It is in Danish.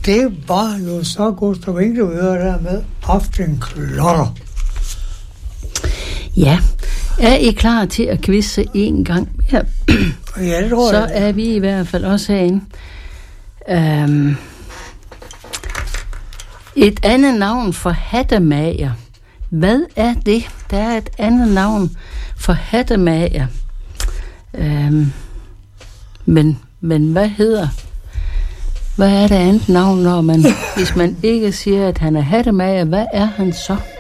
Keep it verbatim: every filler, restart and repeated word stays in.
det var jo så Gustav Winkeløer der med Aftenklotter. Ja, er I klar til at quizze en gang mere? Ja, det tror så jeg. Så er vi i hvert fald også herinde. Um, et andet navn for hattemager. Hvad er det? Der er et andet navn for hattemager. Um, men, men hvad hedder... Hvad er det andet navn, når man, hvis man ikke siger, at han er hattemager, hvad er han så?